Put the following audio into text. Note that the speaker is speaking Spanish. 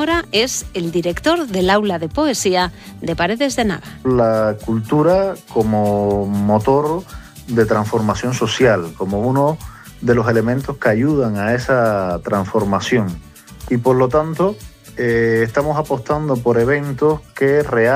Mora es el director del aula de poesía de Paredes de Nava. La cultura como motor de transformación social, como uno de los elementos que ayudan a esa transformación. Y por lo tanto, estamos apostando por eventos que realmente